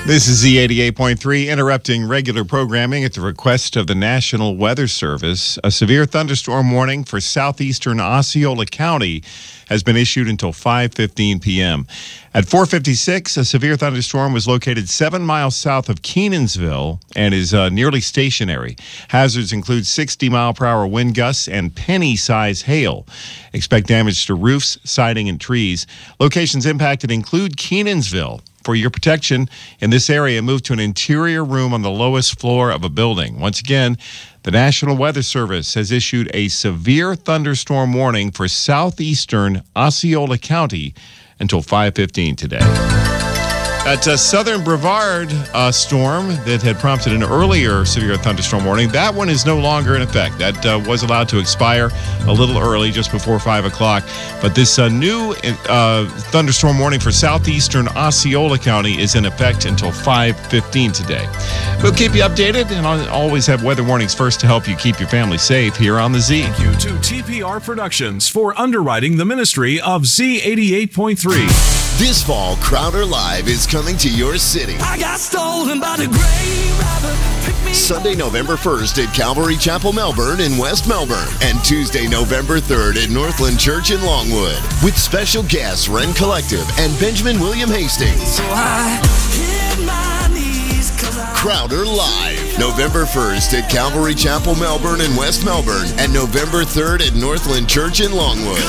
This is Z88.3, interrupting regular programming at the request of the National Weather Service. A severe thunderstorm warning for southeastern Osceola County has been issued until 5:15 p.m. At 4:56, a severe thunderstorm was located 7 miles south of Kenansville and is nearly stationary. Hazards include 60-mile-per-hour wind gusts and penny-size hail. Expect damage to roofs, siding, and trees. Locations impacted include Kenansville. For your protection in this area, move to an interior room on the lowest floor of a building. Once again, the National Weather Service has issued a severe thunderstorm warning for southeastern Osceola County until 5:15 today. That southern Brevard storm that had prompted an earlier severe thunderstorm warning, that one is no longer in effect. That was allowed to expire a little early, just before 5 o'clock. But this new thunderstorm warning for southeastern Osceola County is in effect until 5:15 today. We'll keep you updated, and I'll always have weather warnings first to help you keep your family safe here on the Z. Thank you to TPR Productions for underwriting the ministry of Z88.3. This fall, Crowder Live is coming to your city. I got stolen by the grave robber. Sunday, November 1st at Calvary Chapel, Melbourne in West Melbourne. And Tuesday, November 3rd at Northland Church in Longwood. With special guests Ren Collective and Benjamin William Hastings. So I hit my knees 'cause Crowder Live. November 1st at Calvary Chapel, Melbourne in West Melbourne. And November 3rd at Northland Church in Longwood.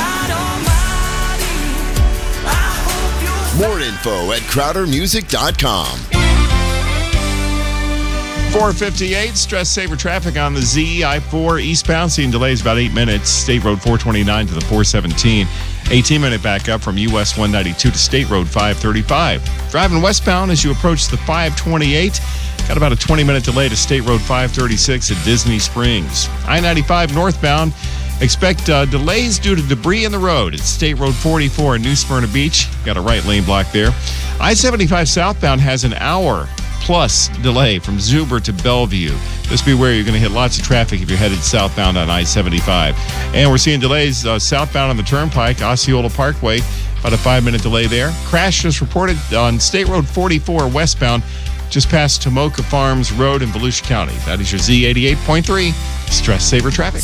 More info at crowdermusic.com. 4:58, stress saver traffic on the Z. I-4 eastbound, seeing delays about 8 minutes. State Road 429 to the 417. 18-minute backup from US 192 to State Road 535. Driving westbound as you approach the 528. Got about a 20-minute delay to State Road 536 at Disney Springs. I-95 northbound. Expect delays due to debris in the road at State Road 44 in New Smyrna Beach. Got a right lane block there. I-75 southbound has an hour-plus delay from Zuber to Bellevue. Just be aware you're going to hit lots of traffic if you're headed southbound on I-75. And we're seeing delays southbound on the Turnpike, Osceola Parkway. About a 5-minute delay there. Crash just reported on State Road 44 westbound, just past Tomoka Farms Road in Volusia County. That is your Z88.3 Stress Saver Traffic.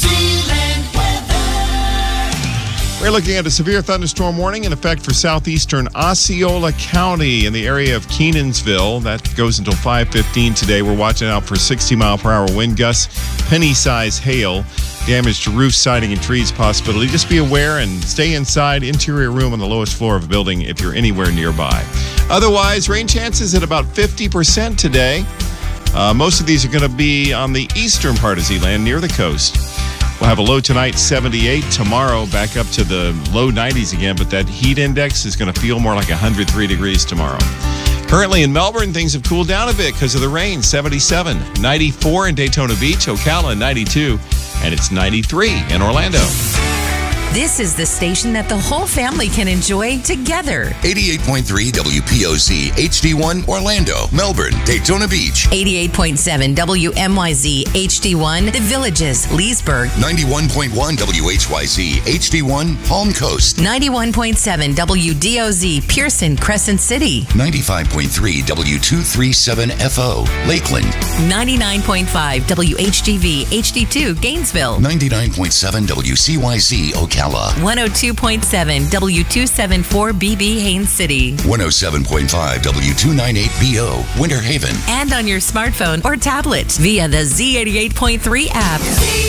We're looking at a severe thunderstorm warning in effect for southeastern Osceola County in the area of Kenansville. That goes until 5:15 today. We're watching out for 60-mile-per-hour wind gusts, penny-size hail, damage to roofs, siding, and trees possibility. Just be aware and stay inside, interior room on the lowest floor of a building if you're anywhere nearby. Otherwise, rain chances at about 50% today. Most of these are going to be on the eastern part of Z-Land near the coast. We'll have a low tonight, 78. Tomorrow, back up to the low 90s again, but that heat index is going to feel more like 103 degrees tomorrow. Currently in Melbourne, things have cooled down a bit because of the rain, 77. 94 in Daytona Beach, Ocala, 92. And it's 93 in Orlando. This is the station that the whole family can enjoy together. 88.3 WPOZ HD1 Orlando, Melbourne, Daytona Beach. 88.7 WMYZ HD1 The Villages, Leesburg. 91.1 WHYZ HD1 Palm Coast. 91.7 WDOZ Pearson, Crescent City. 95.3 W237FO Lakeland. 99.5 WHGV HD2 Gainesville. 99.7 WCYZ Ocala. 102.7 W274BB Haines City. 107.5 W298BO Winter Haven. And on your smartphone or tablet via the Z88.3 app.